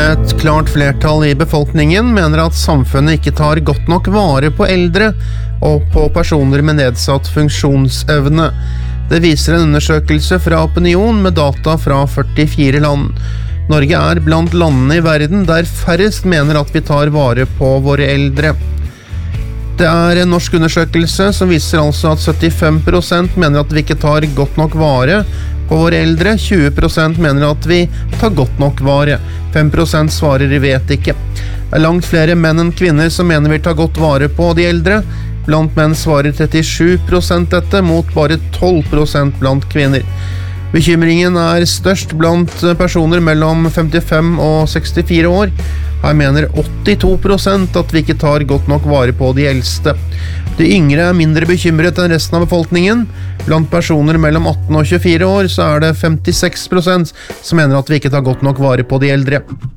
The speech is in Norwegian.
Et klart flertall i befolkningen mener at samfunnet ikke tar godt nok vare på eldre og på personer med nedsatt funksjonsevne. Det viser en undersøkelse fra Opinion med data fra 44 land. Norge er blant landene i verden der færrest mener at vi tar vare på våre eldre. Det er en norsk undersøkelse som viser altså at 75% mener at vi ikke tar godt nok vare på våre eldre, 20% mener at vi tar godt nok vare, 5% svarer vi vet ikke. Det er langt flere menn enn kvinner som mener vi tar godt vare på de eldre. Blant menn svarer 37% dette, mot bare 12% blant kvinner. Bekymringen er størst blant personer mellom 55 og 64 år. Her mener 82% at vi ikke tar godt nok vare på de eldste. De yngre er mindre bekymret enn resten av befolkningen. Blant personer mellom 18 og 24 år så er det 56% som mener at vi ikke tar godt nok vare på de eldre.